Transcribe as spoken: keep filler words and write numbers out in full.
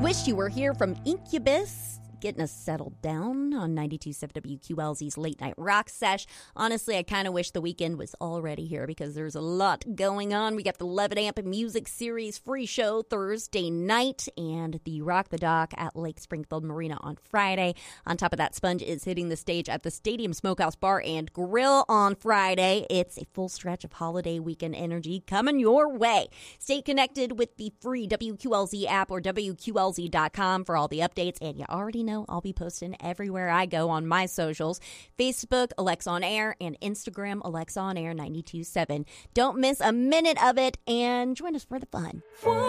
Wish You Were Here from Incubus. Getting us settled down on ninety-two point seven W Q L Z's Late Night Rock Sesh. Honestly, I kind of wish the weekend was already here because there's a lot going on. We got the eleven amp Music Series free show Thursday night and the Rock the Dock at Lake Springfield Marina on Friday. On top of that, Sponge is hitting the stage at the Stadium Smokehouse Bar and Grill on Friday. It's a full stretch of holiday weekend energy coming your way. Stay connected with the free W Q L Z app or W Q L Z dot com for all the updates, and you already know I'll be posting everywhere I go on my socials. Facebook, Alexa On Air, and Instagram, Alexa On Air ninety-two point seven. Don't miss a minute of it and join us for the fun.